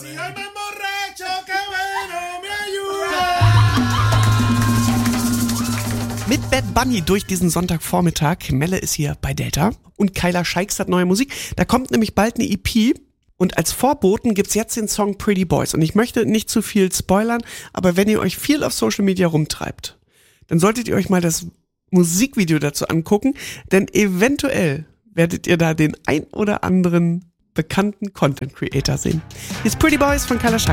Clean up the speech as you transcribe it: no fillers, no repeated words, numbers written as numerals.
Mit Bad Bunny durch diesen Sonntagvormittag. Melle ist hier bei Delta und Kyla Scheiks hat neue Musik. Da kommt nämlich bald eine EP und als Vorboten gibt's jetzt den Song Pretty Boys. Und ich möchte nicht zu viel spoilern, aber wenn ihr euch viel auf Social Media rumtreibt, dann solltet ihr euch mal das Musikvideo dazu angucken, denn eventuell werdet ihr da den ein oder anderen bekannten Content Creator sehen. Hier ist Pretty Boys von Kyla Scheiks.